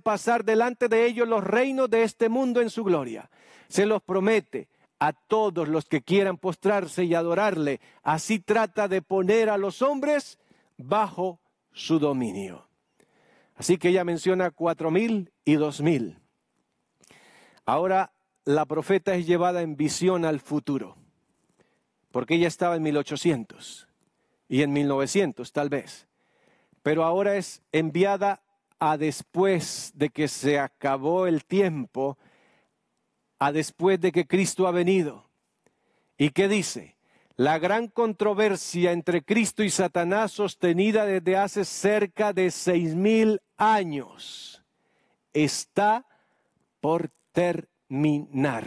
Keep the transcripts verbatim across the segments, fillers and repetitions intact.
pasar delante de ellos los reinos de este mundo en su gloria. Se los promete a todos los que quieran postrarse y adorarle. Así trata de poner a los hombres bajo su dominio. Así que ella menciona cuatro mil y dos mil. Ahora la profeta es llevada en visión al futuro, porque ella estaba en mil ochocientos y en mil novecientos tal vez. Pero ahora es enviada a después de que se acabó el tiempo, a después de que Cristo ha venido. ¿Y qué dice? La gran controversia entre Cristo y Satanás, sostenida desde hace cerca de seis mil años, está por terminar.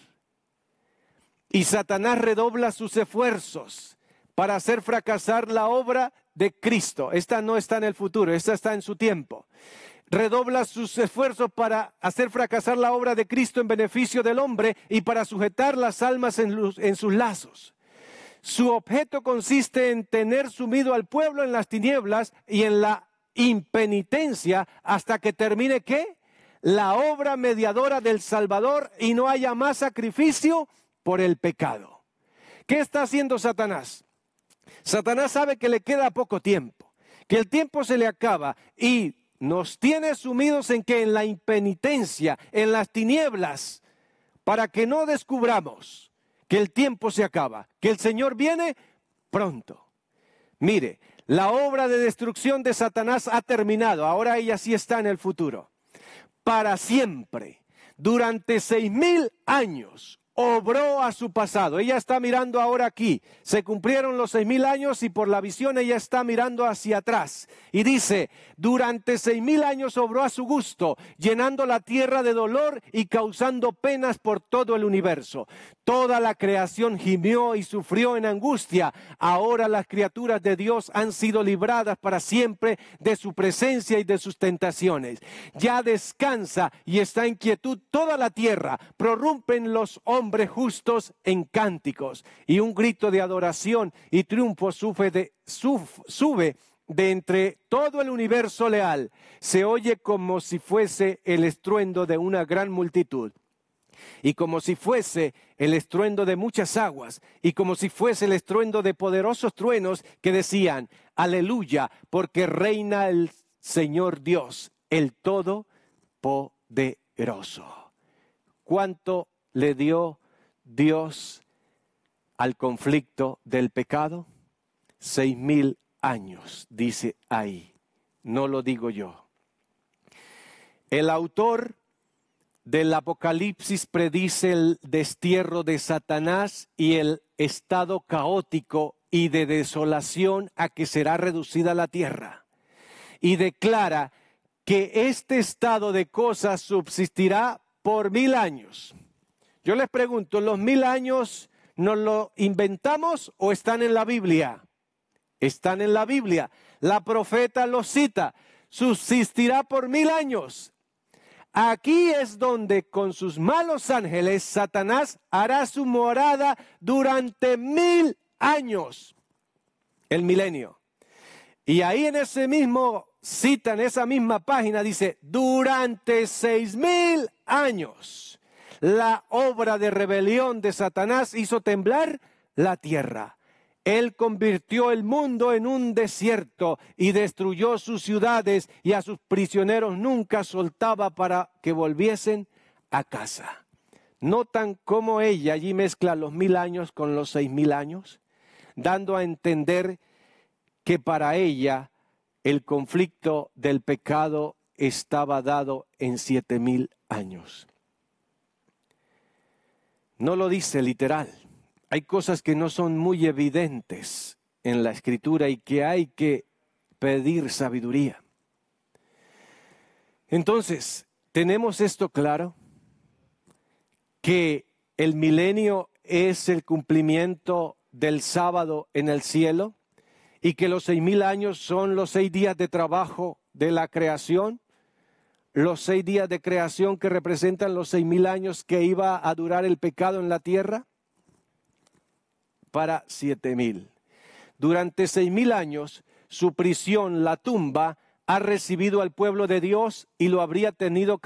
Y Satanás redobla sus esfuerzos para hacer fracasar la obra de Cristo. Esta no está en el futuro, esta está en su tiempo. Redobla sus esfuerzos para hacer fracasar la obra de Cristo en beneficio del hombre y para sujetar las almas en, luz, en sus lazos. Su objeto consiste en tener sumido al pueblo en las tinieblas y en la impenitencia hasta que termine, ¿qué? La obra mediadora del Salvador y no haya más sacrificio por el pecado. ¿Qué está haciendo Satanás? Satanás sabe que le queda poco tiempo, que el tiempo se le acaba y nos tiene sumidos en que en la impenitencia, en las tinieblas, para que no descubramos que el tiempo se acaba, que el Señor viene pronto. Mire, la obra de destrucción de Satanás ha terminado, ahora ella sí está en el futuro. Para siempre, durante seis mil años, obró a su pasado. Ella está mirando ahora aquí. Se cumplieron los seis mil años y por la visión ella está mirando hacia atrás. Y dice, durante seis mil años obró a su gusto, llenando la tierra de dolor y causando penas por todo el universo. Toda la creación gimió y sufrió en angustia. Ahora las criaturas de Dios han sido libradas para siempre de su presencia y de sus tentaciones. Ya descansa y está en quietud toda la tierra. Prorrumpen los hombres hombres justos en cánticos, y un grito de adoración y triunfo sube de, sub, sube de entre todo el universo leal. Se oye como si fuese el estruendo de una gran multitud, y como si fuese el estruendo de muchas aguas, y como si fuese el estruendo de poderosos truenos que decían, aleluya, porque reina el Señor Dios, el Todopoderoso. ¿Cuánto le dio Dios al conflicto del pecado? Seis mil años, dice ahí. No lo digo yo. El autor del Apocalipsis predice el destierro de Satanás y el estado caótico y de desolación a que será reducida la tierra. Y declara que este estado de cosas subsistirá por mil años. Yo les pregunto, ¿los mil años nos lo inventamos o están en la Biblia? Están en la Biblia. La profeta los cita. Subsistirá por mil años. Aquí es donde con sus malos ángeles Satanás hará su morada durante mil años. El milenio. Y ahí en ese mismo cita, en esa misma página dice, durante seis mil años. La obra de rebelión de Satanás hizo temblar la tierra. Él convirtió el mundo en un desierto y destruyó sus ciudades y a sus prisioneros nunca soltaba para que volviesen a casa. ¿Notan cómo ella allí mezcla los mil años con los seis mil años? Dando a entender que para ella el conflicto del pecado estaba dado en siete mil años. No lo dice literal. Hay cosas que no son muy evidentes en la Escritura y que hay que pedir sabiduría. Entonces, ¿tenemos esto claro? Que el milenio es el cumplimiento del sábado en el cielo y que los seis mil años son los seis días de trabajo de la creación. Los seis días de creación que representan los seis mil años que iba a durar el pecado en la tierra. Para siete mil. Durante seis mil años, su prisión, la tumba, ha recibido al pueblo de Dios y lo habría tenido